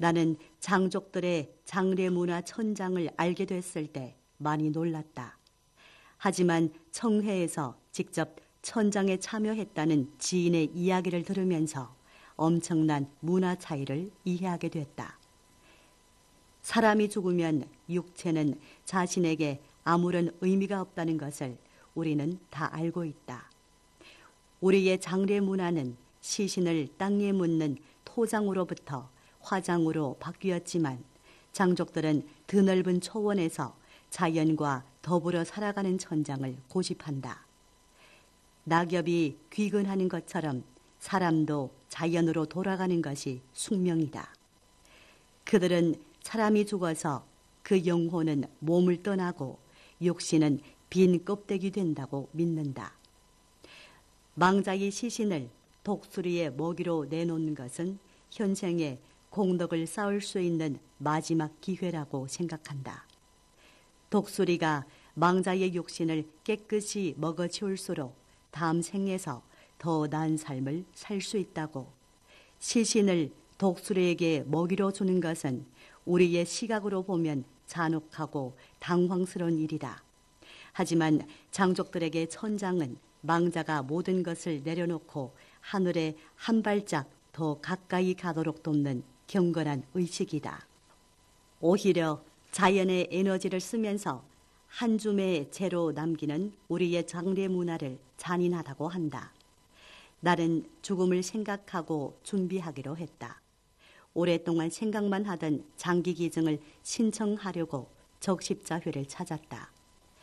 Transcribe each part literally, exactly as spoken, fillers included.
나는 장족들의 장례문화 천장을 알게 됐을 때 많이 놀랐다. 하지만 청해에서 직접 천장에 참여했다는 지인의 이야기를 들으면서 엄청난 문화 차이를 이해하게 됐다. 사람이 죽으면 육체는 자신에게 아무런 의미가 없다는 것을 우리는 다 알고 있다. 우리의 장례 문화는 시신을 땅에 묻는 토장으로부터 화장으로 바뀌었지만 장족들은 드넓은 초원에서 자연과 더불어 살아가는 천장을 고집한다. 낙엽이 귀근하는 것처럼 사람도 자연으로 돌아가는 것이 숙명이다. 그들은 사람이 죽어서 그 영혼은 몸을 떠나고 육신은 빈 껍데기 된다고 믿는다. 망자의 시신을 독수리의 먹이로 내놓는 것은 현생에 공덕을 쌓을 수 있는 마지막 기회라고 생각한다. 독수리가 망자의 육신을 깨끗이 먹어치울수록 다음 생에서 더 나은 삶을 살 수 있다고, 시신을 독수리에게 먹이로 주는 것은 우리의 시각으로 보면 잔혹하고 당황스러운 일이다. 하지만 장족들에게 천장은 망자가 모든 것을 내려놓고 하늘에 한 발짝 더 가까이 가도록 돕는 경건한 의식이다. 오히려 자연의 에너지를 쓰면서 한 줌의 재로 남기는 우리의 장례 문화를 잔인하다고 한다. 나는 죽음을 생각하고 준비하기로 했다. 오랫동안 생각만 하던 장기 기증을 신청하려고 적십자회를 찾았다.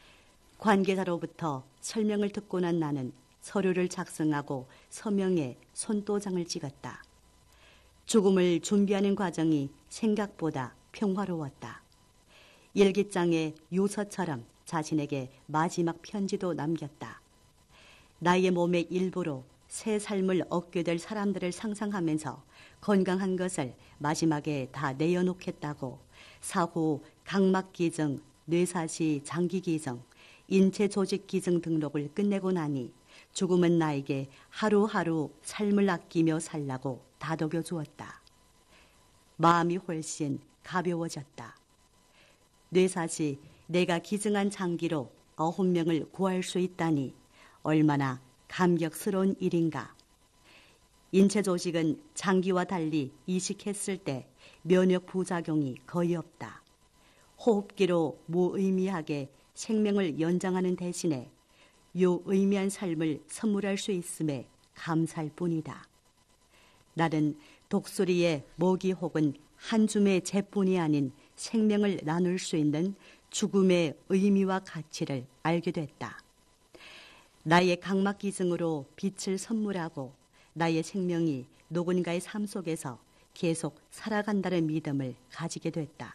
관계자로부터 설명을 듣고 난 나는 서류를 작성하고 서명에 손도장을 찍었다. 죽음을 준비하는 과정이 생각보다 평화로웠다. 일기장에 유서처럼 자신에게 마지막 편지도 남겼다. 나의 몸의 일부로 새 삶을 얻게 될 사람들을 상상하면서 건강한 것을 마지막에 다 내어놓겠다고 사후 각막기증, 뇌사시 장기기증, 인체조직기증 등록을 끝내고 나니 죽음은 나에게 하루하루 삶을 아끼며 살라고 다독여 주었다. 마음이 훨씬 가벼워졌다. 뇌사시 내가 기증한 장기로 아홉 명을 구할 수 있다니 얼마나 감격스러운 일인가. 인체조직은 장기와 달리 이식했을 때 면역 부작용이 거의 없다. 호흡기로 무의미하게 생명을 연장하는 대신에 유의미한 삶을 선물할 수 있음에 감사할 뿐이다. 나는 독수리의 먹이 혹은 한 줌의 재뿐이 아닌 생명을 나눌 수 있는 죽음의 의미와 가치를 알게 됐다. 나의 각막기증으로 빛을 선물하고 나의 생명이 누군가의 삶 속에서 계속 살아간다는 믿음을 가지게 됐다.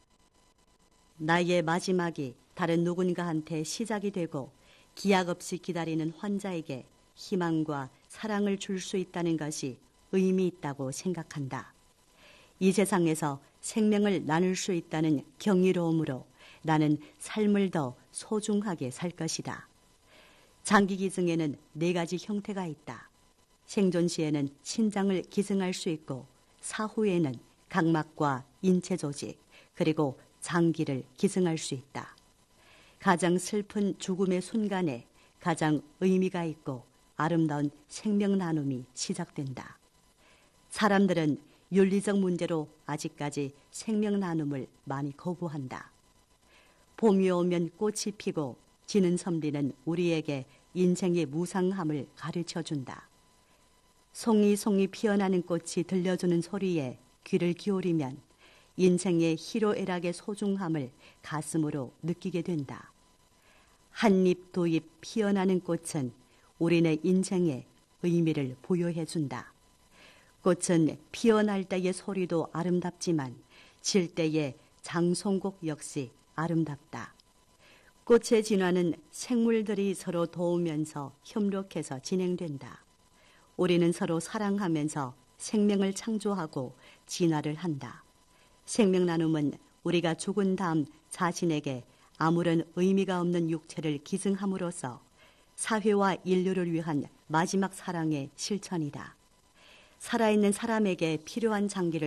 나의 마지막이 다른 누군가한테 시작이 되고 기약 없이 기다리는 환자에게 희망과 사랑을 줄 수 있다는 것이 의미 있다고 생각한다. 이 세상에서 생명을 나눌 수 있다는 경이로움으로 나는 삶을 더 소중하게 살 것이다. 장기 기증에는 네 가지 형태가 있다. 생존 시에는 신장을 기증할 수 있고 사후에는 각막과 인체 조직 그리고 장기를 기증할 수 있다. 가장 슬픈 죽음의 순간에 가장 의미가 있고 아름다운 생명 나눔이 시작된다. 사람들은 윤리적 문제로 아직까지 생명 나눔을 많이 거부한다. 봄이 오면 꽃이 피고 지는 섬리는 우리에게 인생의 무상함을 가르쳐준다. 송이송이 피어나는 꽃이 들려주는 소리에 귀를 기울이면 인생의 희로애락의 소중함을 가슴으로 느끼게 된다. 한 잎 두 잎 피어나는 꽃은 우리네 인생에 의미를 부여해준다. 꽃은 피어날 때의 소리도 아름답지만 질 때의 장송곡 역시 아름답다. 꽃의 진화는 생물들이 서로 도우면서 협력해서 진행된다. 우리는 서로 사랑하면서 생명을 창조하고 진화를 한다. 생명 나눔은 우리가 죽은 다음 자신에게 아무런 의미가 없는 육체를 기증함으로써 사회와 인류를 위한 마지막 사랑의 실천이다. 살아있는 사람에게 필요한 장기를